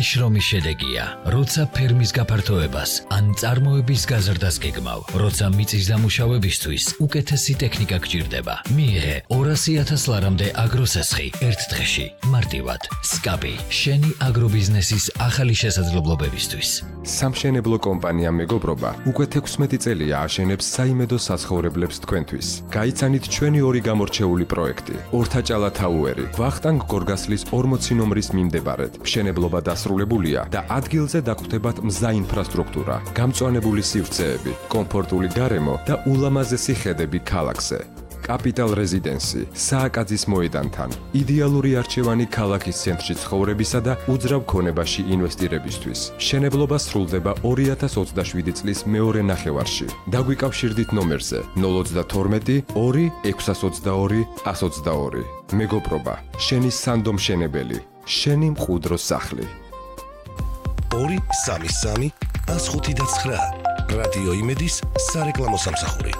შრომის შედეგია, როცა ფერმის გაფართოებას ან წარმოების გაზრდას გეგმავ, როცა მიწის დამუშავებისთვის უკეთესი ტექნიკა გჭირდება. მიიღე 200,000 ლარამდე აგროსესხი ერთ დღეში, მარტივად. SCABI, შენი აგრობიზნესის ახალი შესაძლებლობებისთვის. სამშენებლო კომპანია მეგობრობა უკვე 16 წელია აშენებს საიმედო საცხოვრებლებს თქვენთვის. გაიცანით ჩვენი ორი გამორჩეული პროექტი: ორთაჭალა თაუერი, ვახტანგ გორგასლის 40 ნომრის მიმდებარედ. მშენებლობა დასრულებულია და ადგილზე დაგვხვდებათ მზა ინფრასტრუქტურა, გამწვანებული სივრცეები, კომფორტული გარემო და ულამაზესი ხედები ქალაქზე. Capital Residency, სააკაძის მოედანთან, იდეალური არჩევანი ქალაქის ცენტრში ცხოვრებისა და უძრავ ქონებაში ინვესტირებისთვის. მშენებლობა სრულდება 2027 წლის მეორე ნახევარში. დაგვიკავშირდით ნომერზე 032 2 622 122. მეგობრობა, შენი სანდო მშენებელი, შენი მყუდრო სახლი. 233 159 რადიო იმედის სარეკლამო სამსახური.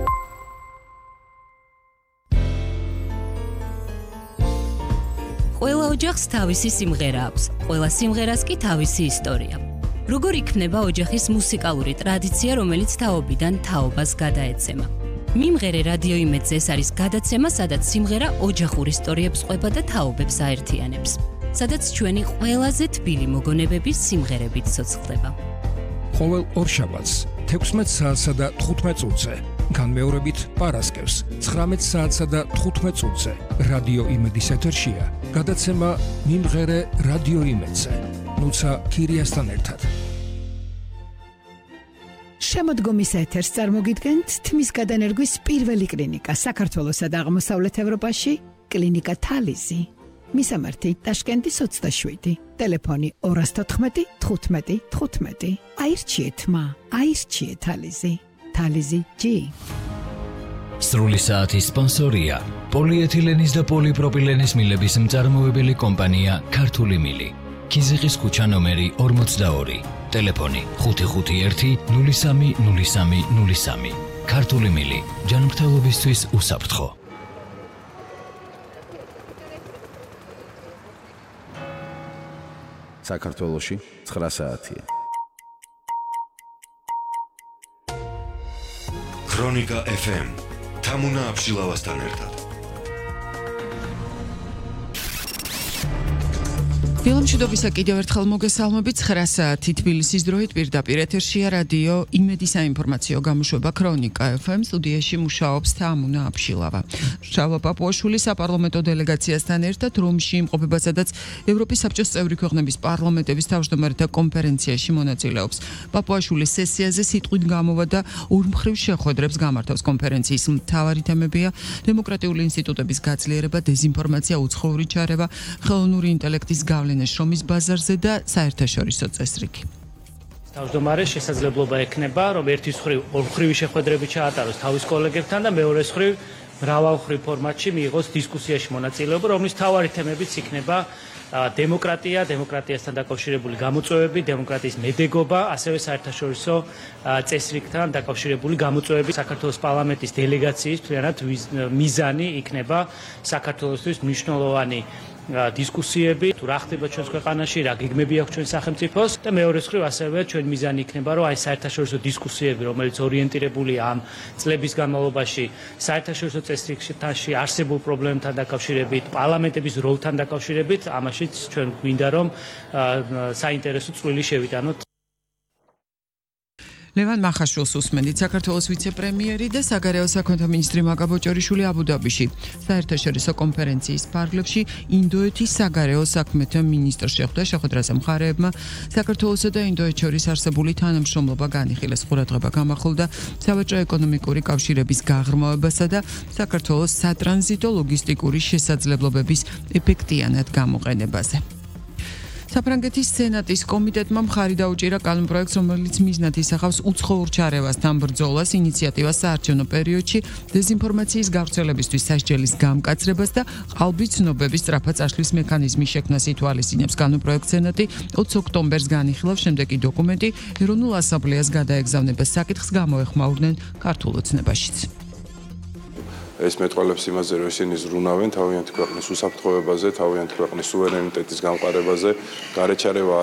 ყველა ოჯახს თავისი სიმღერა აქვს, ყველა სიმღერას კი თავისი ისტორია. როგორ იქნება ოჯახის მუსიკალური ტრადიცია, რომელიც თაობიდან თაობას გადაეცემა? მიმღერე რადიო იმედზე ეს არის გადაცემა, სადაც სიმღერა ოჯახურ ისტორიებს ყვება და თაობებს აერთიანებს. სადაც ჩვენი ყველაზე თბილი მოგონებები სიმღერებით ცოცხლდება. ყოველ ორშაბათს 16 საათსა და 15 წუთზე, განმეორებით პარასკევს 19 საათსა და 15 წუთზე რადიო იმედის ეთერშია გადაცემა მიმღერე რადიო იმედზე. ნუცა ქირიასთან ერთად. შემოდგომის ეთერს წარმოგიდგენთ თმის გადანერგვის პირველი კლინიკა საქართველოსა და აღმოსავლეთ ევროპაში, კლინიკა თალიზი. მისამართი ტაშკენტის 27, ტელეფონი 214 15 15. აირჩიეთ აირჩიეთ თალიზი. თალიზი G. სრული საათის სპონსორია პოლიეთილენის და პოლიპროპილენის მილების მწარმოებელი კომპანია ქართული მილი. ქიზიყის ქუჩა ნომერი 42, ტელეფონი 551 03 03 03. ქართული მილი, ჯანმრთელობისთვის უსაფრთხო. საქართველოში 9 საათია. ქრონიკა FM თამუნა აბშილავასთან ერთად. დილამშვიდობისა კიდევ ერთხელ მოგესალმებით. 9 საათი თბილისის დროით პირდაპირ ეთერშია რადიო იმედის საინფორმაციო გამოშვება ქრონიკა FM. სტუდიაში მუშაობს თამუნა აბშილავა. შავა პაპუაშვილი საპარლამენტო დელეგაციასთან ერთად რომში იმყოფება, სადაც ევროპის საბჭოს წევრი ქვეყნების პარლამენტების თავმჯდომარეთა კონფერენციაში მონაწილეობს. პაპუაშვილის სესიაზე სიტყვით გამოვა და ორმხრივ შეხვედრებს გამართავს. კონფერენციის მთავარი თემებია დემოკრატიული ინსტიტუტების გაცლიერება, დეზინფორმაცია, უცხოური ჩარევა, ხელოვნური ინტელექტის გავლენა შრომის ბაზარზე და საერთაშორისო წესრიგი. თავმჯდომარეს შესაძლებლობა ექნება, რომ ერთის მხრივ ორმხრივი შეხვედრები ჩაატაროს თავის კოლეგებთან და მეორეს მხრივ მრავალმხრივ ფორმატში მიიღოს დისკუსიაში მონაწილეობა, რომლის მთავარი თემებიც იქნება დემოკრატია, დემოკრატიასთან დაკავშირებული გამოწვევები, დემოკრატიის მედეგობა, ასევე საერთაშორისო წესრიგთან დაკავშირებული გამოწვევები. საქართველოს პარლამენტის დელეგაციის მთლიანად მიზანი იქნება საქართველოსთვის მნიშვნელოვანი დისკუსიები, თუ რა ხდება ჩვენს ქვეყანაში, რა გეგმები აქვს ჩვენ სახელმწიფოს და მეორე მხრივ ასევე ჩვენ მიზანი იქნება, რომ აი საერთაშორისო დისკუსიები, რომელიც ორიენტირებულია ამ წლების განმავლობაში საერთაშორისო წესრიგში არსებულ პრობლემებთან დაკავშირებით, პარლამენტების როლთან დაკავშირებით, ამაშიც ჩვენ გვინდა რომ საინტერესო წვლილი შევიტანოთ. ლევან მახაშვილს უსმენთ. საქართველოს ვიცე-პრემიერი და საგარეო საქმეთა მინისტრი მაგა ბოჭორიშვილი აბუ-დაბიში საერთაშორისო კონფერენციის ფარგლებში ინდოეთის საგარეო საქმეთა მინისტრს შეხვდა. შეხვედრაზე მხარეებმა საქართველოსა და ინდოეთს შორის არსებული თანამშრომლობა განიხილეს. ყურადღება გამახვილდა სავაჭრო ეკონომიკური კავშირების გაღრმავებასა და საქართველოს სატრანზიტო ლოგისტიკური შესაძლებლობების ეფექტიანად გამოყენებაზე. საფრანგეთის სენატის კომიტეტმა მხარი დაუჭირა კანონპროექტს, რომელიც მიზნად ისახავს უცხოურ ჩარევასთან ბრძოლას, ინიციატივას საარჩევნო პერიოდში დეზინფორმაციის გავრცელებისთვის სასჯელის გამკაცრებას და ყალბი ცნობების სწრაფად წაშლის მექანიზმის შექმნას ითვალისწინებს. კანონპროექტს სენატი 20 ოქტომბერს განიხილავს, შემდეგი დოკუმენტი ეროვნულ ასამბლეას გადაეგზავნებას. საკითხს გამოეხმაურნენ ქართულ ოცნებაშიც. ეს მეტყველებს იმაზე, რომ ისინი ზრუნავენ თავიანთი ქვეყნის უსაფრთხოებაზე, თავიანთი ქვეყნის სუვერენიტეტის გამყარებაზე, გარეჩარევა